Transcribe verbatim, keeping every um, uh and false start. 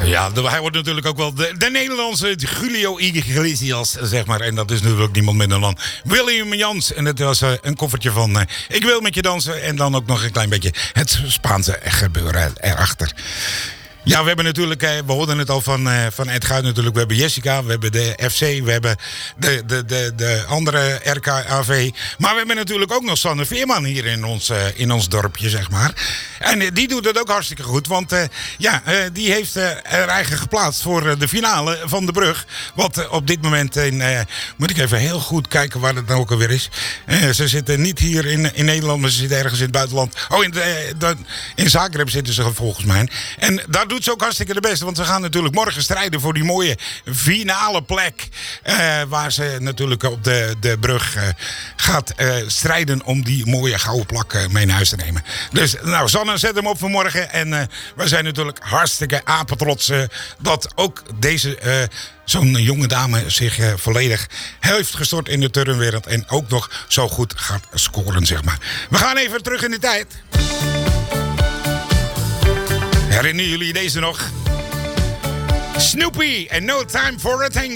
Ja, de, hij wordt natuurlijk ook wel de, de Nederlandse Julio Iglesias, zeg maar. En dat is natuurlijk niemand minder dan William Jans. En het was uh, een koffertje van uh, ik wil met je dansen. En dan ook nog een klein beetje het Spaanse gebeuren erachter. Ja, we hebben natuurlijk, we hoorden het al van, uh, van Ed Guit natuurlijk. We hebben Jessica, we hebben de F C, we hebben de, de, de, de andere R K A V. Maar we hebben natuurlijk ook nog Sanne Veerman hier in ons, uh, in ons dorpje, zeg maar. En uh, die doet het ook hartstikke goed. Want uh, ja, uh, die heeft uh, haar eigen geplaatst voor uh, de finale van de brug. Wat uh, op dit moment, in, uh, moet ik even heel goed kijken waar het nou ook alweer is. Uh, ze zitten niet hier in, in Nederland, maar ze zitten ergens in het buitenland. Oh, in, de, de, in Zagreb zitten ze volgens mij. En daar doet ze ook hartstikke de beste. Want ze gaan natuurlijk morgen strijden voor die mooie finale plek. Uh, waar ze natuurlijk op de, de brug uh, gaat uh, strijden om die mooie gouden plak uh, mee naar huis te nemen. Dus nou, Sanne, zet hem op voor morgen. En uh, we zijn natuurlijk hartstikke apetrots uh, dat ook deze uh, zo'n jonge dame zich uh, volledig heeft gestort in de turnwereld. En ook nog zo goed gaat scoren, zeg maar. We gaan even terug in de tijd. Herinneren jullie deze nog? Snoopy en No Time for a Tango.